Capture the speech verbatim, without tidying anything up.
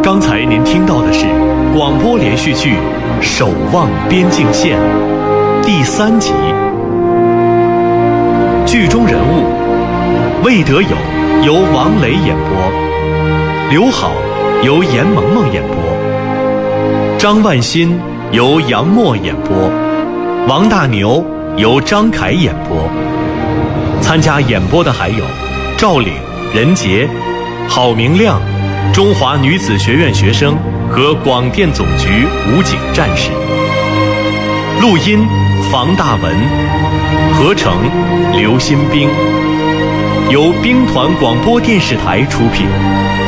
刚才您听到的是广播连续剧《守望边境线》第三集。剧中人物魏德友由王雷演播，刘好由严萌萌演播，张万新由杨默演播，王大牛由张凯演播。参加演播的还有赵岭、任杰、郝明亮、中华女子学院学生和广电总局武警战士。录音房大文，合成刘新兵，由兵团广播电视台出品。